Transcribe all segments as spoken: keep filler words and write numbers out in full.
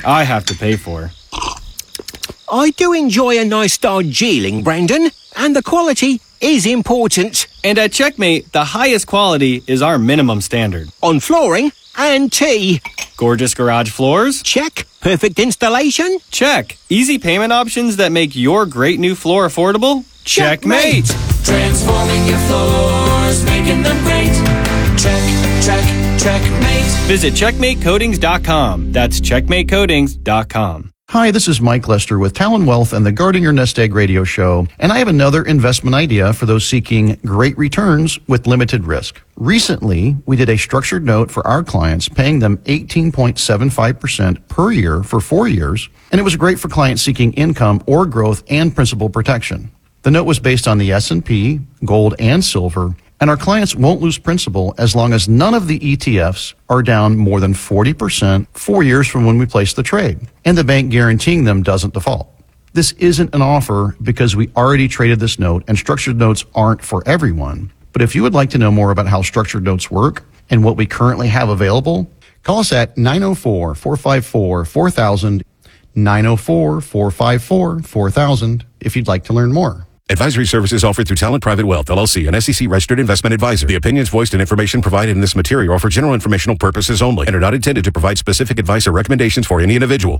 I have to pay for. I do enjoy a nice Darjeeling, Brandon, and the quality is important. And at Checkmate, the highest quality is our minimum standard. On flooring and tea. Gorgeous garage floors? Check. Perfect installation? Check. Easy payment options that make your great new floor affordable? Checkmate. Transforming your floors, making them great. Check, check, checkmate. Visit checkmate coatings dot com. That's checkmate coatings dot com. Hi, this is Mike Lester with Talon Wealth and the Guarding Your Nest Egg radio show, and I have another investment idea for those seeking great returns with limited risk. Recently, we did a structured note for our clients, paying them eighteen point seven five percent per year for four years, and it was great for clients seeking income or growth and principal protection. The note was based on the S and P, gold, and silver, and our clients won't lose principal as long as none of the E T Fs are down more than forty percent four years from when we placed the trade, and the bank guaranteeing them doesn't default. This isn't an offer because we already traded this note, and structured notes aren't for everyone. But if you would like to know more about how structured notes work and what we currently have available, call us at nine oh four, four five four, four thousand, nine oh four, four five four, four thousand if you'd like to learn more. Advisory services offered through Talent Private Wealth, L L C, an S E C-registered investment advisor. The opinions voiced and information provided in this material are for general informational purposes only and are not intended to provide specific advice or recommendations for any individual.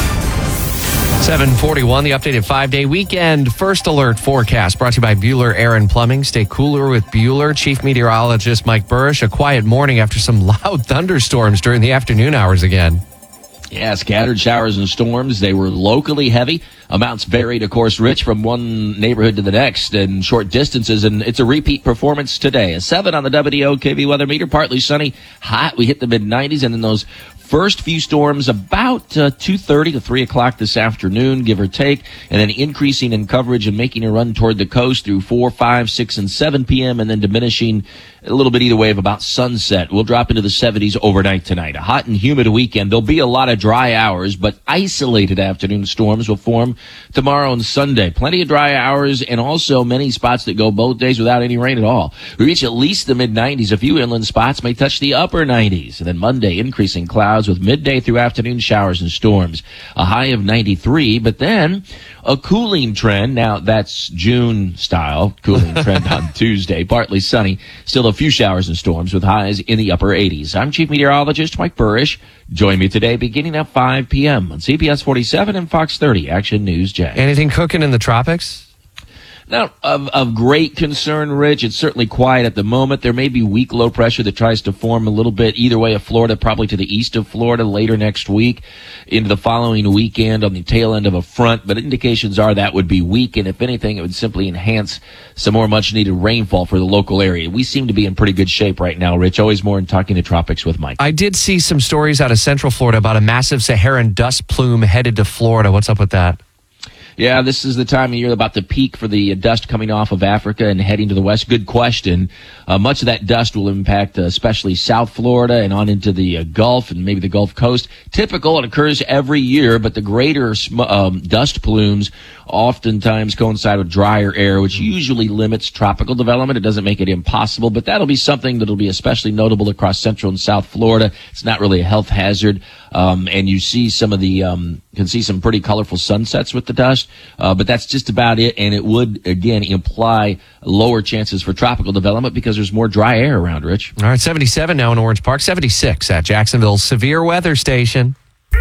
seven forty-one, the updated five-day weekend first alert forecast brought to you by Bueller Air and Plumbing. Stay cooler with Bueller. Chief Meteorologist Mike Burrish. A quiet morning after some loud thunderstorms during the afternoon hours again. Yeah, scattered showers and storms. They were locally heavy. Amounts varied, of course, Rich, from one neighborhood to the next in short distances, and it's a repeat performance today. A seven on the W D O K V weather meter, partly sunny, hot. We hit the mid nineties, and then those first few storms about uh, two thirty to three o'clock this afternoon, give or take, and then increasing in coverage and making a run toward the coast through four, five, six, and seven p.m., and then diminishing a little bit either way of about sunset. We'll drop into the seventies overnight tonight. A hot and humid weekend. There'll be a lot of dry hours, but isolated afternoon storms will form tomorrow and Sunday. Plenty of dry hours and also many spots that go both days without any rain at all. We reach at least the mid nineties. A few inland spots may touch the upper nineties. And then Monday, increasing clouds with midday through afternoon showers and storms. A high of ninety-three, but then a cooling trend. Now, that's June style cooling trend on Tuesday. Partly sunny. Still a few showers and storms with highs in the upper eighties. I'm Chief Meteorologist Mike Burrish. Join me today beginning at five p.m. on C B S forty-seven and Fox thirty Action News Jack. Anything cooking in the tropics? Now, of, of great concern, Rich, it's certainly quiet at the moment. There may be weak low pressure that tries to form a little bit either way of Florida, probably to the east of Florida later next week into the following weekend on the tail end of a front. But indications are that would be weak, and if anything, it would simply enhance some more much-needed rainfall for the local area. We seem to be in pretty good shape right now, Rich. Always more in Talking to Tropics with Mike. I did see some stories out of Central Florida about a massive Saharan dust plume headed to Florida. What's up with that? Yeah, this is the time of year about the peak for the dust coming off of Africa and heading to the west. Good question. Uh, much of that dust will impact uh, especially South Florida and on into the uh, Gulf and maybe the Gulf Coast. Typical, it occurs every year, but the greater sm- um, dust plumes oftentimes coincide with drier air, which usually limits tropical development. It doesn't make it impossible, but that'll be something that'll be especially notable across Central and South Florida. It's not really a health hazard, um, and you see some of the um, can see some pretty colorful sunsets with the dust, uh, but that's just about it. And it would again imply lower chances for tropical development because there's more dry air around. Rich, all right, seventy-seven now in Orange Park, seventy-six at Jacksonville's severe weather station.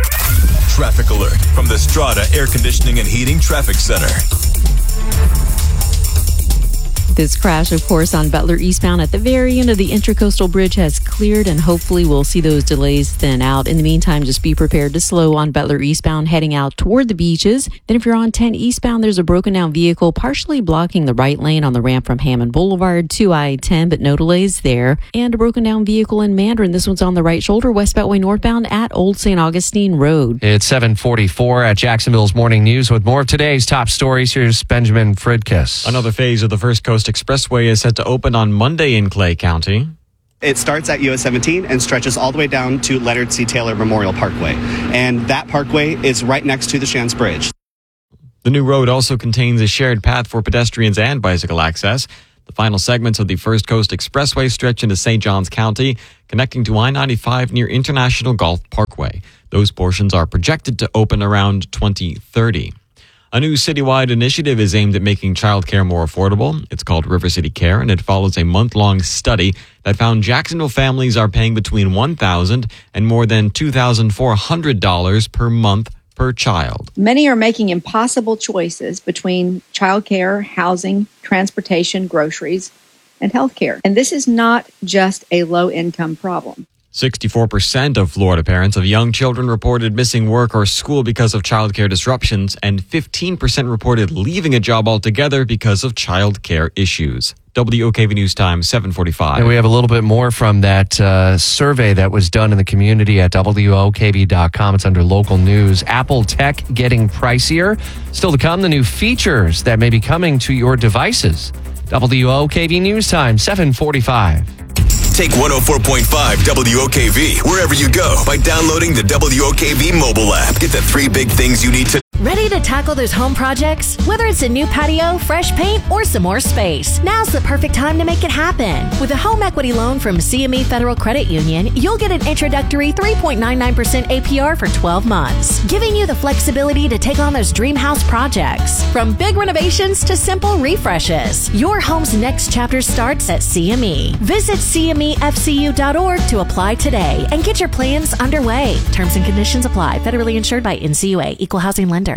Traffic alert from the Strata Air Conditioning and Heating Traffic Center. This crash, of course, on Butler eastbound at the very end of the Intracoastal Bridge has cleared, and hopefully we'll see those delays thin out. In the meantime, just be prepared to slow on Butler eastbound heading out toward the beaches. Then if you're on ten eastbound, there's a broken down vehicle partially blocking the right lane on the ramp from Hammond Boulevard to I ten, but no delays there. And a broken down vehicle in Mandarin. This one's on the right shoulder, West Beltway northbound at Old Saint Augustine Road. It's seven forty-four at Jacksonville's Morning News with more of today's top stories. Here's Benjamin Fridkiss. Another phase of the First Coast Expressway is set to open on Monday in Clay County. It starts at U S seventeen and stretches all the way down to Leonard C. Taylor Memorial Parkway. And that parkway is right next to the Shands Bridge. The new road also contains a shared path for pedestrians and bicycle access. The final segments of the First Coast Expressway stretch into Saint Johns County, connecting to I ninety-five near International Golf Parkway. Those portions are projected to open around twenty thirty. A new citywide initiative is aimed at making childcare more affordable. It's called River City Care, and it follows a month-long study that found Jacksonville families are paying between one thousand dollars and more than two thousand four hundred dollars per month per child. Many are making impossible choices between childcare, housing, transportation, groceries, and healthcare. And this is not just a low-income problem. sixty-four percent of Florida parents of young children reported missing work or school because of childcare disruptions, and fifteen percent reported leaving a job altogether because of childcare issues. W O K V News Time, seven forty-five. And we have a little bit more from that uh, survey that was done in the community at W O K V dot com. It's under local news. Apple Tech getting pricier. Still to come, the new features that may be coming to your devices. W O K V News Time, seven forty-five. Take one oh four point five W O K V wherever you go by downloading the W O K V mobile app. Get the three big things you need to. Ready to tackle those home projects? Whether it's a new patio, fresh paint, or some more space, now's the perfect time to make it happen. With a home equity loan from C M E Federal Credit Union, you'll get an introductory three point nine nine percent A P R for twelve months, giving you the flexibility to take on those dream house projects. From big renovations to simple refreshes, your home's next chapter starts at C M E. Visit C M E F C U dot org to apply today and get your plans underway. Terms and conditions apply. Federally insured by N C U A, Equal Housing Lender.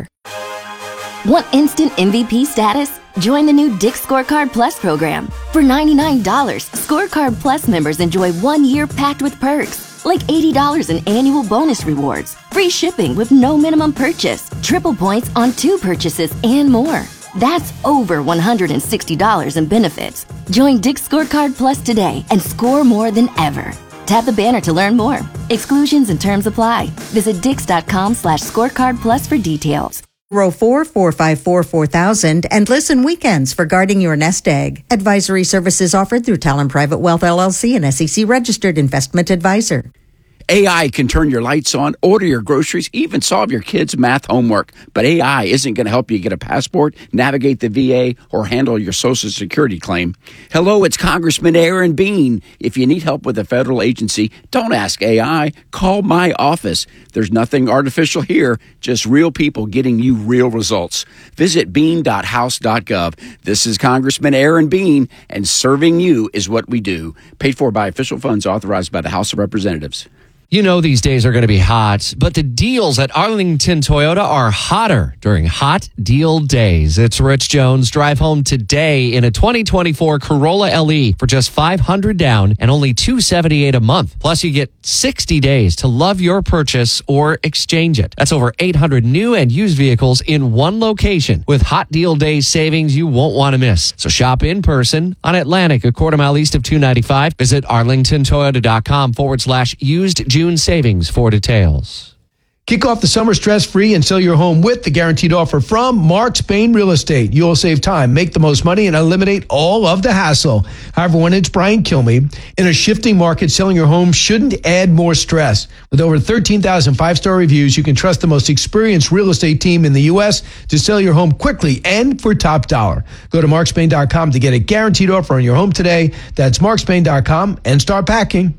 Want instant M V P status? Join the new Dick's Scorecard Plus program. For ninety-nine dollars, Scorecard Plus members enjoy one year packed with perks, like eighty dollars in annual bonus rewards, free shipping with no minimum purchase, triple points on two purchases, and more. That's over one hundred sixty dollars in benefits. Join Dick's Scorecard Plus today and score more than ever. Tap the banner to learn more. Exclusions and terms apply. Visit dix.com slash scorecard plus for details. Row four four five four four thousand and listen weekends for guarding your nest egg. Advisory services offered through Talon Private Wealth L L C, an S E C registered investment advisor. A I can turn your lights on, order your groceries, even solve your kids' math homework. But A I isn't going to help you get a passport, navigate the V A, or handle your Social Security claim. Hello, it's Congressman Aaron Bean. If you need help with a federal agency, don't ask A I. Call my office. There's nothing artificial here, just real people getting you real results. Visit bean dot house dot gov. This is Congressman Aaron Bean, and serving you is what we do. Paid for by official funds authorized by the House of Representatives. You know these days are going to be hot, but the deals at Arlington Toyota are hotter during hot deal days. It's Rich Jones. Drive home today in a twenty twenty-four Corolla L E for just five hundred dollars down and only two hundred seventy-eight dollars a month. Plus, you get sixty days to love your purchase or exchange it. That's over eight hundred new and used vehicles in one location with hot deal day savings you won't want to miss. So shop in person on Atlantic, a quarter mile east of two ninety-five. Visit arlington toyota dot com forward slash used June savings for details. Kick off the summer stress-free and sell your home with the guaranteed offer from Mark Spain Real Estate. You'll save time, make the most money, and eliminate all of the hassle. However, when it's Brian Kilmeade, in a shifting market, selling your home shouldn't add more stress. With over thirteen thousand five-star reviews, you can trust the most experienced real estate team in the U S to sell your home quickly and for top dollar. Go to mark spain dot com to get a guaranteed offer on your home today. That's mark spain dot com and start packing.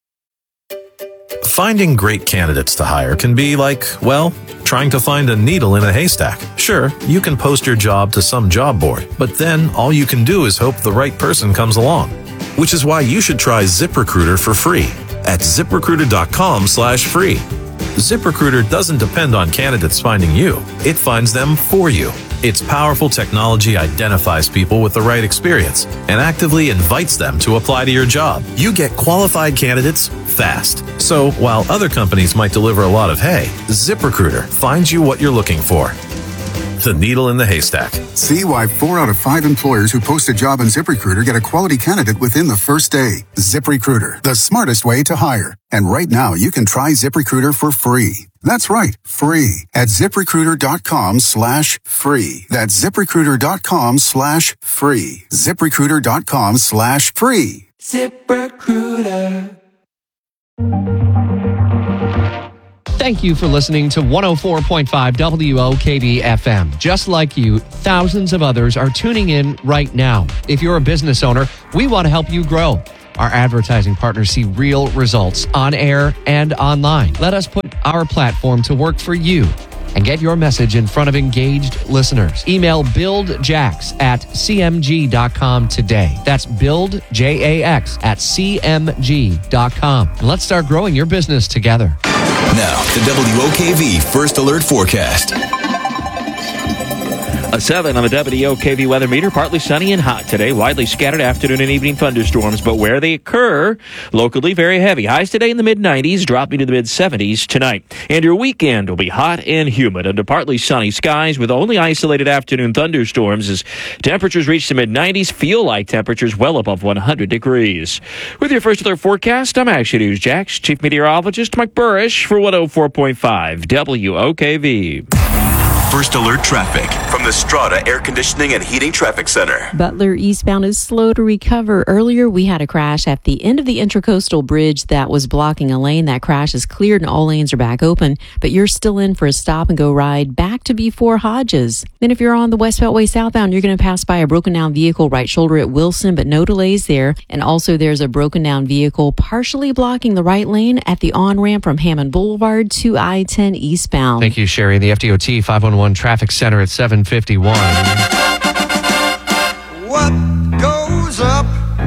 Finding great candidates to hire can be like, well, trying to find a needle in a haystack. Sure, you can post your job to some job board, but then all you can do is hope the right person comes along. Which is why you should try ZipRecruiter for free at zip recruiter dot com slash free. ZipRecruiter doesn't depend on candidates finding you. It finds them for you. Its powerful technology identifies people with the right experience and actively invites them to apply to your job. You get qualified candidates fast. So while other companies might deliver a lot of hay, ZipRecruiter finds you what you're looking for. The needle in the haystack. See why four out of five employers who post a job on ZipRecruiter get a quality candidate within the first day. ZipRecruiter, the smartest way to hire. And right now, you can try ZipRecruiter for free. That's right, free at zip recruiter dot com slash free. That's zip recruiter dot com slash free. zip recruiter dot com slash free. ZipRecruiter. Thank you for listening to one oh four point five W O K V F M. Just like you, thousands of others are tuning in right now. If you're a business owner, we want to help you grow. Our advertising partners see real results on air and online. Let us put our platform to work for you and get your message in front of engaged listeners. Email buildjax at c m g dot com today. That's build, J A X, at c m g dot com. And let's start growing your business together. Now, the W O K V First Alert Forecast. A seven on the W O K V weather meter. Partly sunny and hot today. Widely scattered afternoon and evening thunderstorms, but where they occur, locally very heavy. Highs today in the mid nineties, dropping to the mid seventies tonight. And your weekend will be hot and humid under partly sunny skies with only isolated afternoon thunderstorms as temperatures reach the mid nineties. Feel like temperatures well above one hundred degrees. With your First Alert Forecast, I'm Action News Jax Chief Meteorologist Mike Burrish for one oh four point five W O K V. First Alert Traffic from the Strata Air Conditioning and Heating Traffic Center. Butler eastbound is slow to recover. Earlier, we had a crash at the end of the Intracoastal Bridge that was blocking a lane. That crash is cleared and all lanes are back open, but you're still in for a stop-and-go ride back to before Hodges. Then if you're on the West Beltway southbound, you're going to pass by a broken-down vehicle right shoulder at Wilson, but no delays there. And also, there's a broken-down vehicle partially blocking the right lane at the on-ramp from Hammond Boulevard to I ten eastbound. Thank you, Sherry. The F D O T five one one Traffic Center at seven fifty-one. What goes up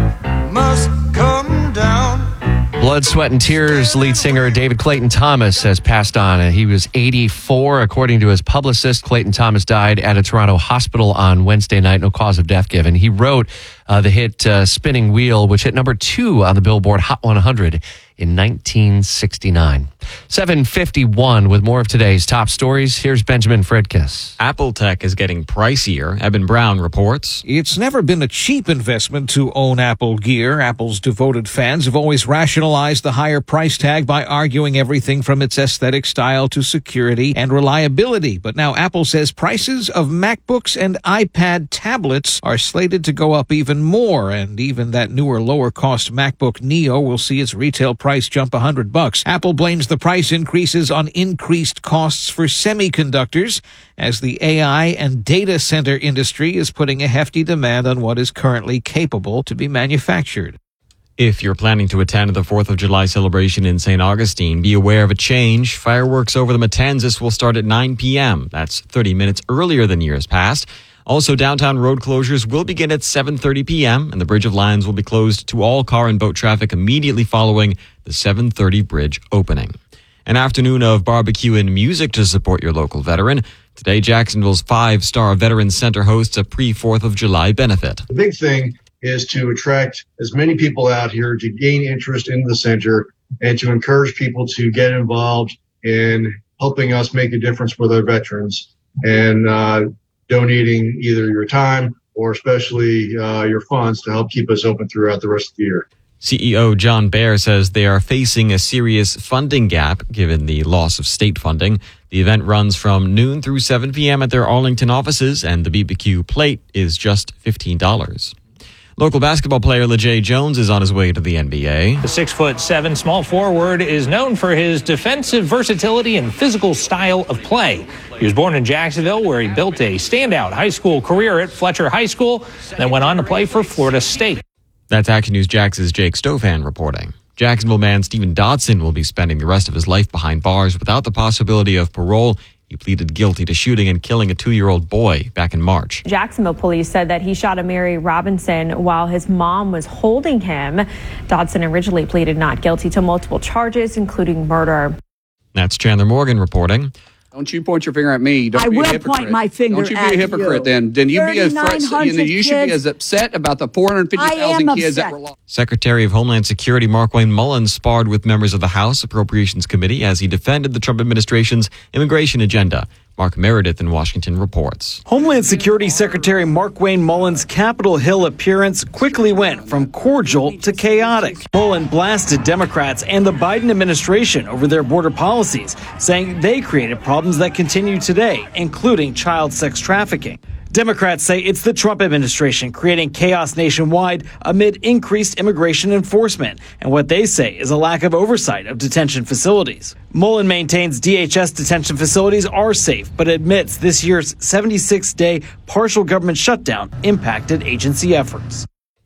must come down. Blood, Sweat, and Tears lead singer David Clayton Thomas has passed on. He was eighty-four. According to his publicist, Clayton Thomas died at a Toronto hospital on Wednesday night. No cause of death given. He wrote uh, the hit uh, Spinning Wheel, which hit number two on the Billboard Hot one hundred in nineteen sixty-nine. seven fifty-one with more of today's top stories. Here's Benjamin Fredkiss. Apple Tech is getting pricier. Eben Brown reports. It's never been a cheap investment to own Apple gear. Apple's devoted fans have always rationalized the higher price tag by arguing everything from its aesthetic style to security and reliability. But now Apple says prices of MacBooks and iPad tablets are slated to go up even more. And even that newer, lower-cost MacBook Neo will see its retail price jump one hundred bucks. Apple blames the price increases on increased costs for semiconductors as the A I and data center industry is putting a hefty demand on what is currently capable to be manufactured. If you're planning to attend the fourth of July celebration in Saint Augustine, be aware of a change. Fireworks over the Matanzas will start at nine p.m. That's thirty minutes earlier than years past. Also, downtown road closures will begin at seven thirty p.m., and the Bridge of Lions will be closed to all car and boat traffic immediately following the seven thirty bridge opening. An afternoon of barbecue and music to support your local veteran. Today, Jacksonville's five-star Veteran Center hosts a pre-fourth of July benefit. The big thing is to attract as many people out here to gain interest in the center and to encourage people to get involved in helping us make a difference with our veterans and uh, donating either your time or especially uh, your funds to help keep us open throughout the rest of the year. C E O John Baer says they are facing a serious funding gap given the loss of state funding. The event runs from noon through seven p.m. at their Arlington offices, and the B B Q plate is just fifteen dollars. Local basketball player LeJay Jones is on his way to the N B A. The six foot seven small forward is known for his defensive versatility and physical style of play. He was born in Jacksonville, where he built a standout high school career at Fletcher High School, and then went on to play for Florida State. That's Action News Jax's Jake Stofan reporting. Jacksonville man Stephen Dodson will be spending the rest of his life behind bars without the possibility of parole. He pleaded guilty to shooting and killing a two-year-old boy back in March. Jacksonville police said that he shot Amiri Robinson while his mom was holding him. Dodson originally pleaded not guilty to multiple charges, including murder. That's Chandler Morgan reporting. Don't you point your finger at me. Don't I be a will hypocrite. point my finger Don't you be at a hypocrite you. then. Then you be as you, know, you should be kids. as upset about the four hundred fifty thousand kids that were lost. Secretary of Homeland Security Markwayne Mullins sparred with members of the House Appropriations Committee as he defended the Trump administration's immigration agenda. Mark Meredith in Washington reports. Homeland Security Secretary Markwayne Mullins' Capitol Hill appearance quickly went from cordial to chaotic. Mullins blasted Democrats and the Biden administration over their border policies, saying they created problems that continue today, including child sex trafficking. Democrats say it's the Trump administration creating chaos nationwide amid increased immigration enforcement and what they say is a lack of oversight of detention facilities. Mullen maintains D H S detention facilities are safe, but admits this year's seventy-six day partial government shutdown impacted agency efforts.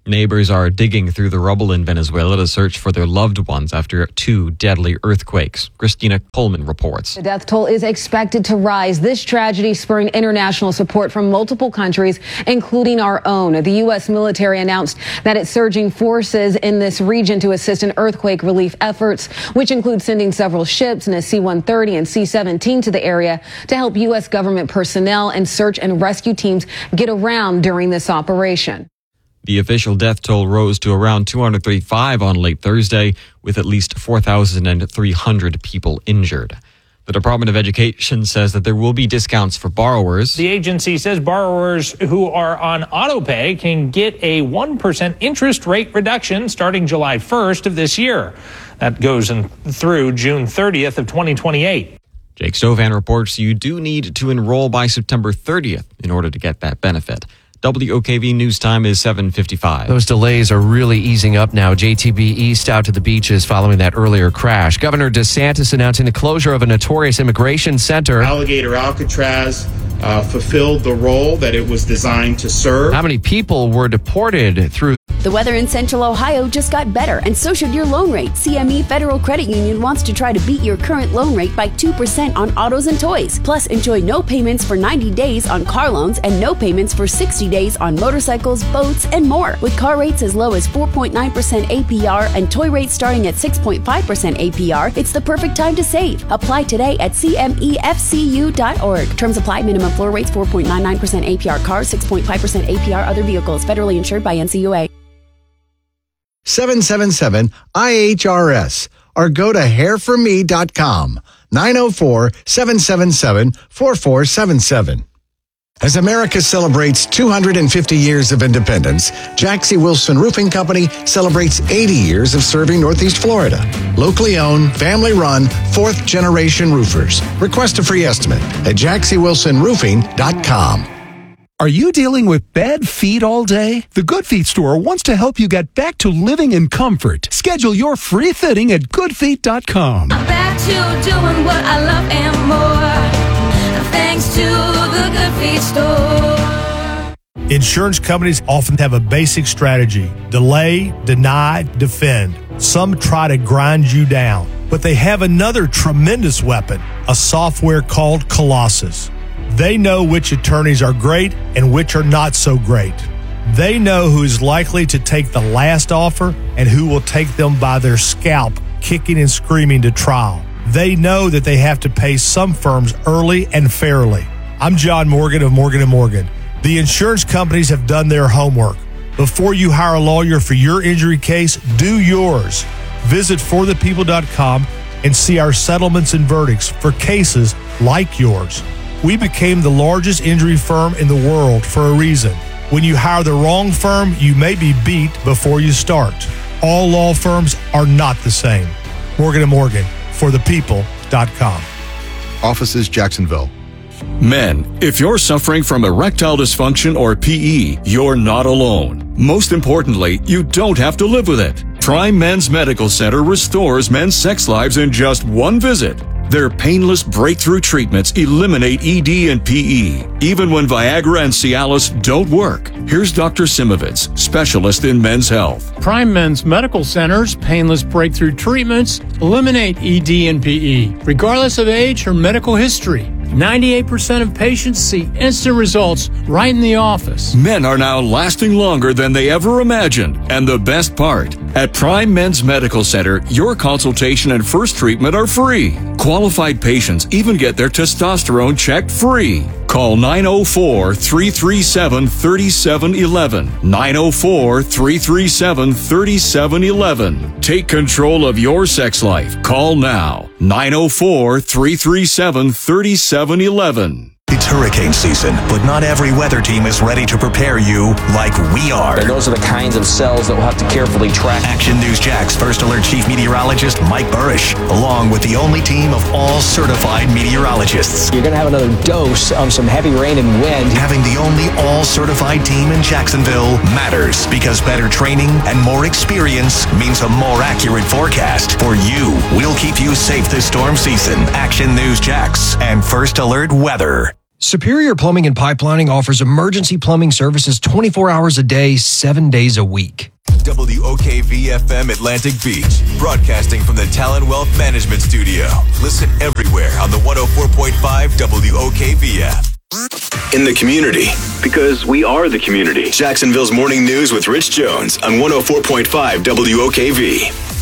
Neighbors are digging through the rubble in Venezuela to search for their loved ones after two deadly earthquakes. Christina Coleman reports. The death toll is expected to rise. This tragedy spurring international support from multiple countries, including our own. The U S military announced that it's surging forces in this region to assist in earthquake relief efforts, which include sending several ships and a C one thirty and C seventeen to the area to help U S government personnel and search and rescue teams get around during this operation. The official death toll rose to around two hundred thirty-five on late Thursday, with at least four thousand three hundred people injured. The Department of Education says that there will be discounts for borrowers. The agency says borrowers who are on auto pay can get a one percent interest rate reduction starting July first of this year. That goes in through June thirtieth of twenty twenty-eight. Jake Stovan reports you do need to enroll by September thirtieth in order to get that benefit. W O K V News Time is seven fifty-five. Those delays are really easing up now. J T B East out to the beaches following that earlier crash. Governor DeSantis announcing the closure of a notorious immigration center. Alligator Alcatraz uh, fulfilled the role that it was designed to serve. How many people were deported through? The weather in Central Ohio just got better, and so should your loan rate. C M E Federal Credit Union wants to try to beat your current loan rate by two percent on autos and toys. Plus, enjoy no payments for ninety days on car loans and no payments for sixty days on motorcycles, boats, and more. With car rates as low as four point nine percent A P R and toy rates starting at six point five percent A P R, it's the perfect time to save. Apply today at C M E F C U dot org. Terms apply. Minimum floor rates four point nine nine percent A P R cars, six point five percent A P R other vehicles. Federally insured by N C U A. seven seven seven I H R S or go to hair for me dot com. nine oh four, seven seven seven, four four seven seven. As America celebrates two hundred fifty years of independence, Jaxie Wilson Roofing Company celebrates eighty years of serving Northeast Florida. Locally owned, family run, fourth generation roofers. Request a free estimate at jaxie wilson roofing dot com. Are you dealing with bad feet all day? The Good Feet store wants to help you get back to living in comfort. Schedule your free fitting at good feet dot com. I'm back to doing what I love and more, thanks to the Good Feet store. Insurance companies often have a basic strategy: delay, deny, defend. Some try to grind you down, but they have another tremendous weapon, a software called Colossus. They know which attorneys are great and which are not so great. They know who is likely to take the last offer and who will take them by their scalp, kicking and screaming to trial. They know that they have to pay some firms early and fairly. I'm John Morgan of Morgan and Morgan. The insurance companies have done their homework. Before you hire a lawyer for your injury case, do yours. Visit for the people dot com and see our settlements and verdicts for cases like yours. We became the largest injury firm in the world for a reason. When you hire the wrong firm, you may be beat before you start. All law firms are not the same. Morgan and Morgan, for the people dot com. Offices, Jacksonville. Men, if you're suffering from erectile dysfunction or P E, you're not alone. Most importantly, you don't have to live with it. Prime Men's Medical Center restores men's sex lives in just one visit. Their painless breakthrough treatments eliminate E D and P E, even when Viagra and Cialis don't work. Here's Doctor Simovitz, specialist in men's health. Prime Men's Medical Center's painless breakthrough treatments eliminate E D and P E, regardless of age or medical history. ninety-eight percent of patients see instant results right in the office. Men are now lasting longer than they ever imagined. And the best part, at Prime Men's Medical Center, your consultation and first treatment are free. Qualified patients even get their testosterone checked free. Call nine oh four, three three seven, three seven one one. nine oh four, three three seven, three seven one one. Take control of your sex life. Call now. nine oh four, three three seven, three seven one one. It's hurricane season, but not every weather team is ready to prepare you like we are. And those are the kinds of cells that we'll have to carefully track. Action News Jack's First Alert Chief Meteorologist Mike Burrish, along with the only team of all certified meteorologists. You're going to have another dose of some heavy rain and wind. Having the only all-certified team in Jacksonville matters, because better training and more experience means a more accurate forecast for you. We'll keep you safe this storm season. Action News Jax and First Alert Weather. Superior Plumbing and Pipelining offers emergency plumbing services twenty-four hours a day, seven days a week. W O K V F M Atlantic Beach, broadcasting from the Talon Wealth Management Studio. Listen everywhere on the one oh four point five W O K V app. In the community, because we are the community. Jacksonville's Morning News with Rich Jones on one oh four point five W O K V.